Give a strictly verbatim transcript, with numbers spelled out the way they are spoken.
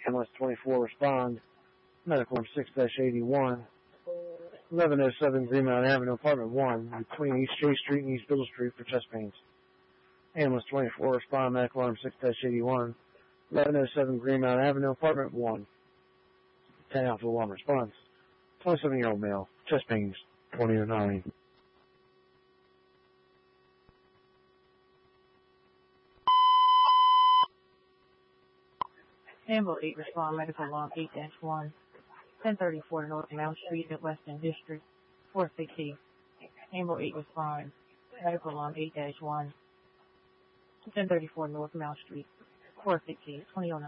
Ambulance twenty-four, respond. Medical room six dash eighty-one. eleven oh seven Greenmount Avenue, apartment one, between East J Street and East Biddle Street for chest pains. Ambulance twenty-four, respond. Medical room six dash eighty-one. eleven oh seven Greenmount Avenue, apartment one. ten Alpha one, response. twenty-seven-year-old male, chest pains, twenty oh nine. Ambulance eight, respond. Medical alarm eight dash one. ten thirty-four North Mount Street at Western District, four sixty. Ambulance eight, respond. Medical alarm eight dash one. ten thirty-four North Mount Street, four sixty, twenty oh nine.